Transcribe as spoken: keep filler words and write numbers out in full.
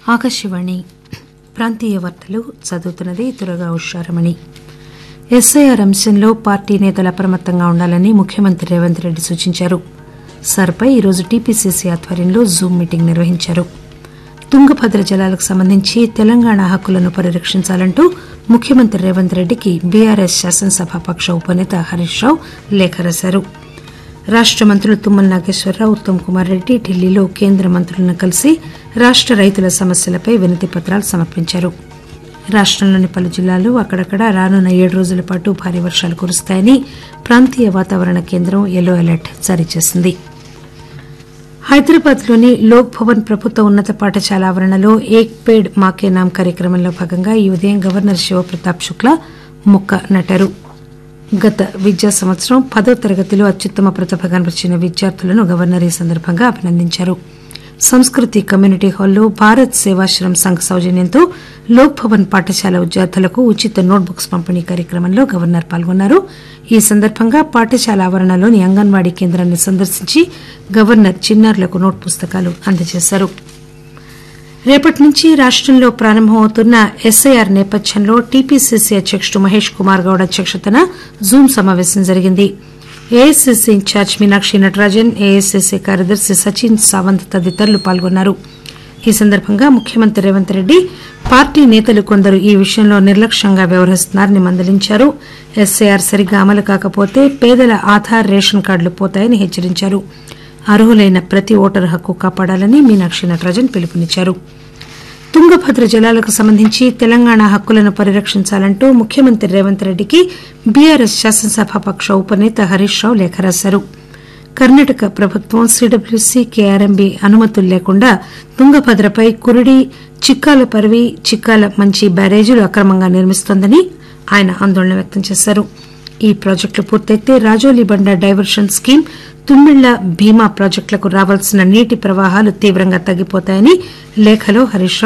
ఆకాశవాణి ప్రాంతీయ వార్తలు చదువుతున్నది దుర్గా ఉషారమణి. ఎస్ఐఆర్ అంశంలో పార్టీ నేతలు అప్రమత్తంగా ఉండాలని ముఖ్యమంత్రి రేవంత్ రెడ్డి సూచించారు. సర్పై ఈరోజు టీపీసీసీ ఆధ్వర్యంలో జూమ్ మీటింగ్ నిర్వహించారు. తుంగభద్ర జలాలకు సంబంధించి తెలంగాణ హక్కులను పరిరక్షించాలంటూ ముఖ్యమంత్రి రేవంత్ రెడ్డికి బీఆర్ఎస్ శాసనసభాపక్ష ఉపనేత హరీష్ రావు లేఖ రాశారు. రాష్ట మంత్రులు తుమ్మల నాగేశ్వరరావు, ఉత్తమ్ కుమార్ రెడ్డి ఢిల్లీలో కేంద్ర మంత్రులను కలిసి రాష్ట రైతుల సమస్యలపై వినతి పత్రాలు సమర్పించారు. రాష్టంలోని పలు జిల్లాల్లో అక్కడక్కడ రానున్న ఏడు రోజుల పాటు భారీ వర్షాలు కురుస్తాయని ప్రాంతీయ వాతావరణ కేంద్రం ఎల్లో అలర్ట్ జారీ చేసింది. హైదరాబాద్ లోని లోక్ భవన్ ప్రభుత్వ ఉన్నత పాఠశాల ఆవరణలో ఏక్ పేడ్ మాకే నామ్ కార్యక్రమంలో భాగంగా ఈ ఉదయం గవర్నర్ శివప్రతాప్ శుక్లా మొక్క నాటారు. గత విద్యా సంవత్సరం పదో తరగతిలో అత్యుత్తమ ప్రతిభ కనబరిచిన విద్యార్థులను గవర్నర్ ఈ సందర్భంగా అభినందించారు. సంస్కృతి కమ్యూనిటీ హాల్లో భారత్ సేవాశ్రమ్ సంఘ్ సౌజన్యంతో లోక్ భవన్ పాఠశాల విద్యార్థులకు ఉచిత నోట్ బుక్స్ పంపిణీ కార్యక్రమంలో గవర్నర్ పాల్గొన్నారు. ఈ సందర్భంగా పాఠశాల ఆవరణలోని అంగన్వాడీ కేంద్రాన్ని సందర్శించి గవర్నర్ చిన్నారులకు నోట్ పుస్తకాలు అందజేశారు. రేపటి నుంచి రాష్టంలో ప్రారంభమవుతున్న ఎస్ఐఆర్ నేపథ్యంలో టీపీసీసీ అధ్యకుడు మహేష్ కుమార్ గౌడ్ అధ్యక్షతన జూమ్ సమావేశం జరిగింది. AICC incharge Meenakshi Natarajan, AICC కార్యదర్శి సచిన్ సావంత్ తదితరులు పాల్గొన్నారు. ఈ సందర్భంగా ముఖ్యమంత్రి రేవంత్ రెడ్డి పార్టీ నేతలు కొందరు ఈ విషయంలో నిర్లక్ష్యంగా వ్యవహరిస్తున్నారని మందలించారు. ఎస్ఐఆర్ సరిగ్గా అమలు కాకపోతే పేదల ఆధార్, రేషన్ కార్డులు పోతాయని హెచ్చరించారు. అర్హులైన ప్రతి ఓటరు హక్కు కాపాడాలని మీనాక్షి నటరాజన్ పిలుపునిచ్చారు. తుంగభద్ర జలాలకు సంబంధించి తెలంగాణ హక్కులను పరిరక్షించాలంటూ ముఖ్యమంత్రి రేవంత్ రెడ్డికి బీఆర్ఎస్ శాసనసభాపక్ష ఉపనేత హరీష్ రావు లేఖ రాశారు. కర్ణాటక ప్రభుత్వం సీడబ్ల్యూసీ, కేఆర్ఎంబీ అనుమతులు లేకుండా తుంగభద్రపై కురిడి, చిక్కాల పర్వి, చిక్కాల మంచి బ్యారేజీలు అక్రమంగా నిర్మిస్తోందని ఆయన ఆందోళన వ్యక్తం చేశారు. ఈ ప్రాజెక్టులు పూర్తయితే రాజోలి బండ డైవర్షన్ స్కీమ్, తుమ్మిళ్ల, భీమా ప్రాజెక్టులకు రావాల్సిన నీటి ప్రవాహాలు తీవ్రంగా తగ్గిపోతాయని లేఖలో హరీష్